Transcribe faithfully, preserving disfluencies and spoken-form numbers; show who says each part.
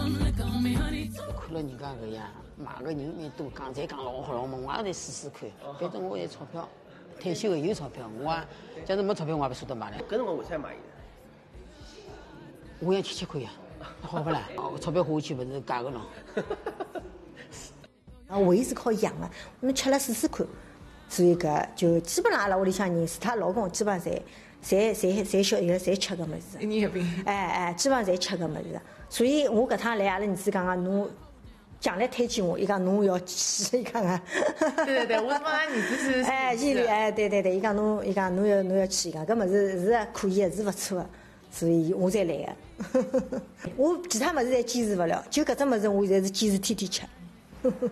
Speaker 1: 看了人家搿样买个人蛮多，讲侪讲老好老猛，我也得试试看。反正我有钞票，退休后有钞票，我也假如没钞票，我也不舍得买了。
Speaker 2: 搿辰光为啥买伊？
Speaker 1: 我想吃吃看呀，好不啦？哦，钞票花下去不是假的咯。
Speaker 3: 啊，胃是靠养的，侬吃了试试看。所以搿就基本上阿拉屋里向人，除她老公，基本上侪侪侪侪晓得，侪吃搿物事。
Speaker 4: 一年一饼。
Speaker 3: 哎哎，基本上侪吃搿物事。所以我搿趟来阿拉儿子讲讲侬。强烈推荐我，伊讲侬要去，伊讲啊。
Speaker 4: 对对对，我是帮俺儿子是。
Speaker 3: 哎，伊哎，对对对，伊讲侬，伊讲侬要侬要去，伊讲搿物事是可以的，是勿错的，所以我才来的。我其他物事侪坚持勿了，就搿只物事我现在是坚持天天吃。